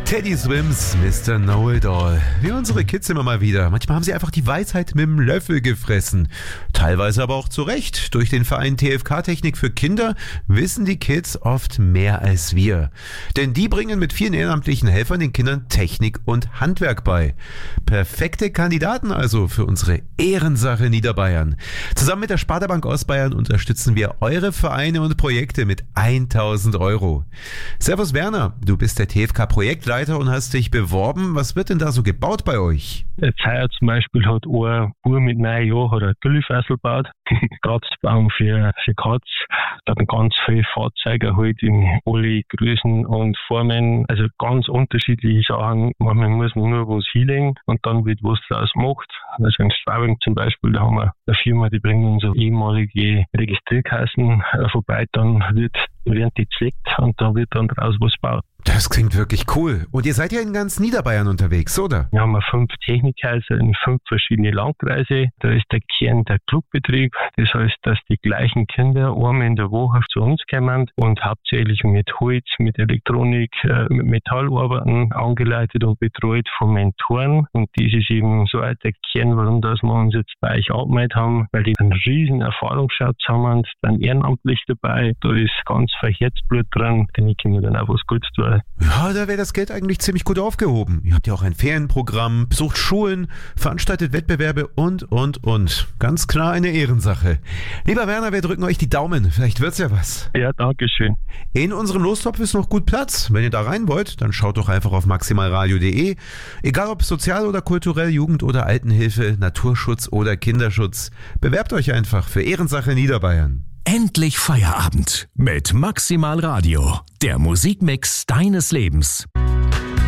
Teddy Swims, Mr. Know-It-All. Wie unsere Kids immer mal wieder. Manchmal haben sie einfach die Weisheit mit dem Löffel gefressen. Teilweise aber auch zu Recht. Durch den Verein TFK Technik für Kinder wissen die Kids oft mehr als wir. Denn die bringen mit vielen ehrenamtlichen Helfern den Kindern Technik und Handwerk bei. Perfekte Kandidaten also für unsere Ehrensache Niederbayern. Zusammen mit der Sparda-Bank Ostbayern unterstützen wir eure Vereine und Projekte mit 1.000 €. Servus Werner, du bist der TFK-Projektleiter und hast dich beworben. Was wird denn da so gebaut bei euch? Jetzt heuer zum Beispiel hat ein Bub mit 9 Jahren ein Güllefassel gebaut. Kratzbaum für Katz. Da hat ganz viele Fahrzeuge halt in alle Größen und Formen. Also ganz unterschiedliche Sachen. Manchmal muss man nur was hinlegen und dann wird was draus gemacht. Also in Straubing zum Beispiel, da haben wir eine Firma, die bringt uns so ehemalige Registrierkassen vorbei. Dann werden die zerlegt und da wird dann draus was gebaut. Das klingt wirklich cool. Und ihr seid ja in ganz Niederbayern unterwegs, oder? Wir haben 5 Technikhäuser in 5 verschiedene Landkreise. Da ist der Kern der Clubbetrieb. Das heißt, dass die gleichen Kinder einmal in der Woche zu uns kommen und hauptsächlich mit Holz, mit Elektronik, mit Metallarbeiten angeleitet und betreut von Mentoren. Und das ist eben so der Kern, warum wir uns jetzt bei euch angemeldet haben, weil die einen riesen Erfahrungsschatz haben und dann ehrenamtlich dabei. Da ist ganz viel Herzblut dran. Denn ich kann mir dann auch was Gutes tun. Ja, da wäre das Geld eigentlich ziemlich gut aufgehoben. Ihr habt ja auch ein Ferienprogramm, besucht Schulen, veranstaltet Wettbewerbe und. Ganz klar eine Ehrensache. Lieber Werner, wir drücken euch die Daumen. Vielleicht wird's ja was. Ja, danke schön. In unserem Lostopf ist noch gut Platz. Wenn ihr da rein wollt, dann schaut doch einfach auf maximalradio.de. Egal ob sozial oder kulturell, Jugend- oder Altenhilfe, Naturschutz oder Kinderschutz. Bewerbt euch einfach für Ehrensache Niederbayern. Endlich Feierabend mit Maximal Radio, der Musikmix deines Lebens.